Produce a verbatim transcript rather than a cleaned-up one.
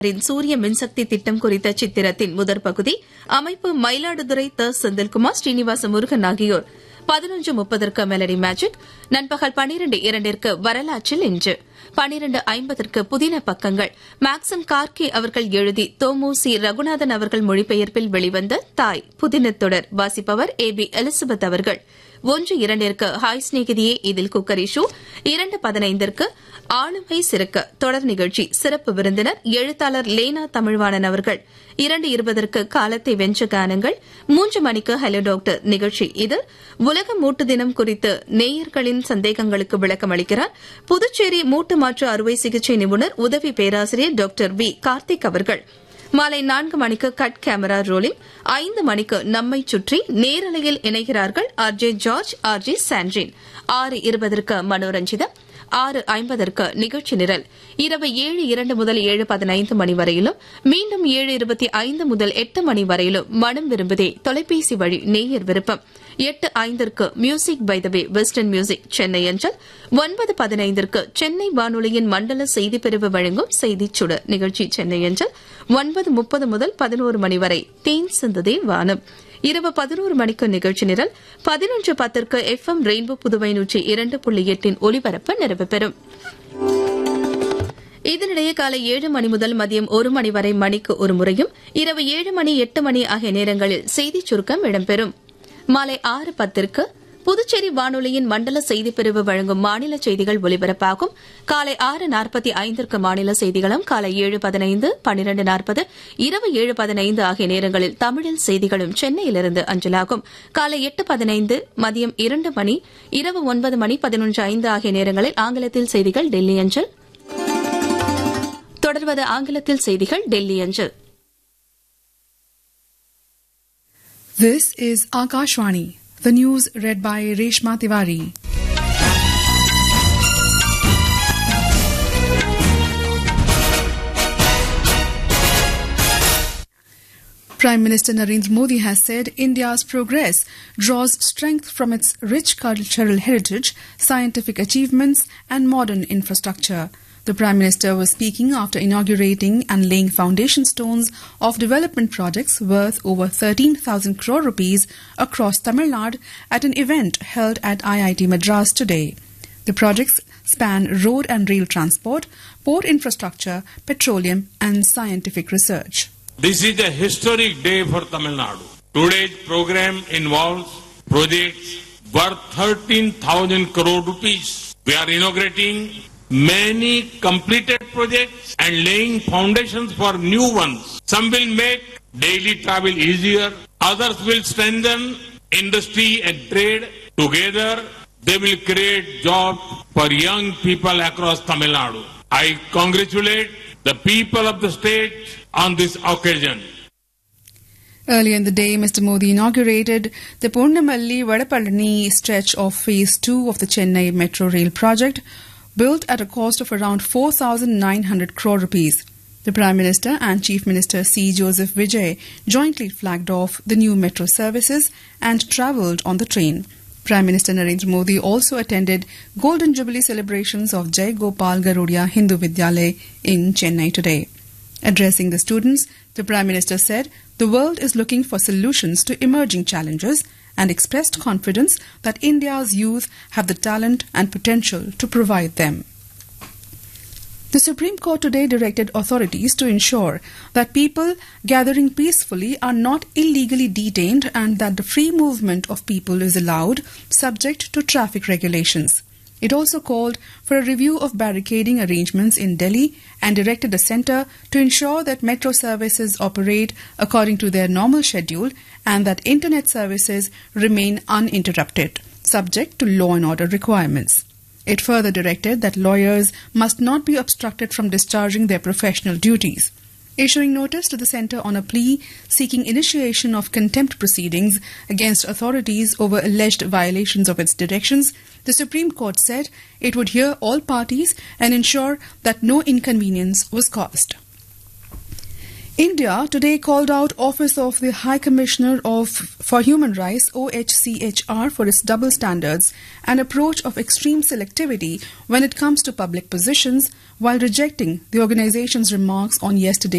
சூரிய மின்சக்தி திட்டம் குறித்த சித்திரத்தின் முதற் பகுதி அமைப்பு மயிலாடுதுறை த செந்தில்குமார் ஸ்ரீனிவாச முருகன் ஆகியோர் பதினொன்று முப்பதற்கு மெலடி மேஜிக், நண்பகல் பனிரண்டு இரண்டிற்கு வரலாற்றில் இன்று, பனிரண்டு ஐம்பதற்கு புதின பக்கங்கள் மேக்சம் கார்கே அவர்கள் எழுதி தோமுசி ரகுநாதன் அவர்கள் மொழிபெயர்ப்பில் வெளிவந்த தாய் புதின தொடர் வாசிப்பவர் ஏ பி எலிசபெத் அவர்கள். ஒன்று இரண்டிற்கு ஹாய் ஸ்நேகிதியே இதில் குக்கரி ஷோ, இரண்டு பதினைந்திற்கு ஆளுமை சிறக்க தொடர் நிகழ்ச்சி, சிறப்பு விருந்தினர் எழுத்தாளர் லேனா தமிழ்வாணன் அவர்கள். இரண்டு இருபதற்கு காலத்தை வென்ற கானங்கள், மூன்று மணிக்கு ஹலோ டாக்டர் நிகழ்ச்சி. இதில் உலக மூட்டு தினம் குறித்து நேயர்களின் சந்தேகங்களுக்கு விளக்கம் அளிக்கிறார் புதுச்சேரி மூட்டு மாற்று அறுவை சிகிச்சை நிபுணர் உதவி பேராசிரியர் டாக்டர் வி கார்த்திக் அவர்கள். மாலை நான்கு மணிக்கு கட் கேமரா ரோலிங், ஐந்து மணிக்கு நம்மை சுற்றி நேரலையில் இணைகிறார்கள் R J George, R J Sandrin. ஆறு இருபதற்கு மனோரஞ்சிதம், ஆறு ஐம்பதற்கு நிகழ்ச்சி நிரல். இரவு ஏழு இரண்டு முதல் ஏழு பதினைந்து மணி வரையிலும், மீண்டும் ஏழு இருபத்தி ஐந்து முதல் எட்டு மணி வரையிலும் மனம் விரும்புதே தொலைபேசி வழி நேயர் விருப்பம். எட்டு ஐந்திற்கு music by the way western music Chennai அஞ்சல். ஒன்பது பதினைந்திற்கு சென்னை வானொலியின் மண்டல செய்திப்பிரிவு வழங்கும் செய்திச் சுடர் நிகழ்ச்சி சென்னை அஞ்சல். ஒன்பது முப்பது முதல் பதினோரு மணி வரை தேன் சிந்ததே வானம். இரவு பதினோரு மணிக்கு நிகழ்ச்சி நிரல். பதினொன்று பத்திற்கு எஃப் எம் ரெயின்போ புதுவை நூற்றி இரண்டு புள்ளி எட்டின் ஒலிபரப்பு நிறைவு பெறும். இதனிடையே காலை ஏழு மணி முதல் மதியம் ஒரு மணி வரை மணிக்கு ஒரு முறையும், இரவு ஏழு மணி எட்டு மணி ஆகிய நேரங்களில் செய்திச் சுருக்கம் இடம்பெறும். மாலை ஆறு பத்திற்கு புதுச்சேரி வானொலியின் மண்டல செய்திப்பிரிவு வழங்கும் மாநில செய்திகள் ஒலிபரப்பாகும். காலை ஆறு நாற்பத்தி ஐந்திற்கு மாநில செய்திகளும், காலை ஏழு பதினைந்து, பன்னிரண்டு நாற்பது, இரவு ஏழு பதினைந்து ஆகிய நேரங்களில் தமிழில் செய்திகளும் சென்னையிலிருந்து அஞ்சலாகும். காலை எட்டு பதினைந்து, மதியம் இரண்டு மணி, இரவு ஒன்பது மணி பதினொன்று ஐந்து ஆகிய நேரங்களில் ஆங்கிலத்தில் செய்திகள் டெல்லி அஞ்சல். தொடர்வது ஆங்கிலத்தில் செய்திகள் டெல்லி அஞ்சல். This is Akashvani. The news read by Reshma Tiwari. Prime Minister Narendra Modi has said India's progress draws strength from its rich cultural heritage, scientific achievements and modern infrastructure. The Prime Minister was speaking after inaugurating and laying foundation stones of development projects worth over thirteen thousand crore rupees across Tamil Nadu at an event held at I I T Madras today. The projects span road and rail transport, port infrastructure, petroleum and scientific research. This is a historic day for Tamil Nadu. Today's program involves projects worth thirteen thousand crore rupees. We are inaugurating many completed projects and laying foundations for new ones. Some will make daily travel easier. Others will strengthen industry and trade. Together, they will create jobs for young people across Tamil Nadu. I congratulate the people of the state on this occasion. Earlier in the day, Mister Modi inaugurated the Purnamalli-Vadapalani stretch of Phase two of the Chennai Metro Rail project, built at a cost of around four thousand nine hundred crore rupees. The Prime Minister and Chief Minister C. Joseph Vijay jointly flagged off the new metro services and travelled on the train. Prime Minister Narendra Modi also attended Golden Jubilee celebrations of Jai Gopal Garudia Hindu Vidyalaya in Chennai today. Addressing the students, the Prime Minister said the world is looking for solutions to emerging challenges and expressed confidence that India's youth have the talent and potential to provide them. The Supreme Court today directed authorities to ensure that people gathering peacefully are not illegally detained and that the free movement of people is allowed, subject to traffic regulations. It also called for a review of barricading arrangements in Delhi and directed the centre to ensure that metro services operate according to their normal schedule and that internet services remain uninterrupted, subject to law and order requirements. It further directed that lawyers must not be obstructed from discharging their professional duties. Issuing notice to the centre on a plea seeking initiation of contempt proceedings against authorities over alleged violations of its directions, the Supreme Court said it would hear all parties and ensure that no inconvenience was caused. India today called out Office of the High Commissioner of for Human Rights O H C H R for its double standards and approach of extreme selectivity when it comes to public positions, while rejecting the organization's remarks on yesterday's